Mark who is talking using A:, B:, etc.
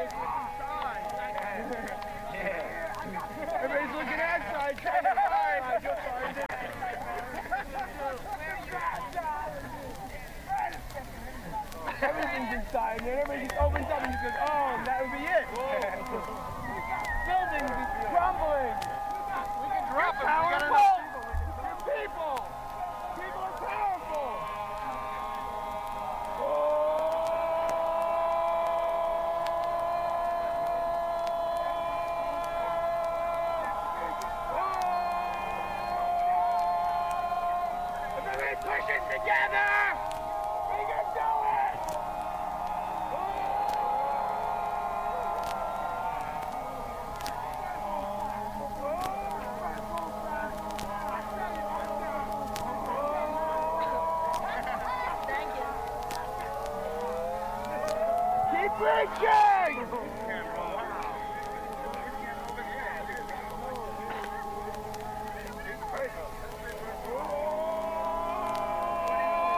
A: Everybody's looking outside, trying to find. Go find it. Everything's inside, and then everybody just opens up and just goes, oh, and that would be it. Buildings is crumbling. We can drop them. We got enough people. People are powerful. Everybody pushing together. We can do it. Keep reaching!